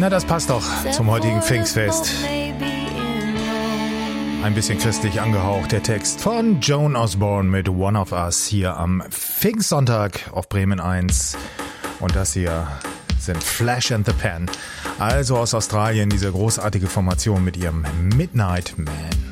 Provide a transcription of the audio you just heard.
Na, das passt doch zum heutigen Pfingstfest. Ein bisschen christlich angehaucht, der Text von Joan Osborne mit One of Us hier am Pfingstsonntag auf Bremen 1. Und das hier sind Flash and the Pan, also aus Australien, diese großartige Formation mit ihrem Midnight Man.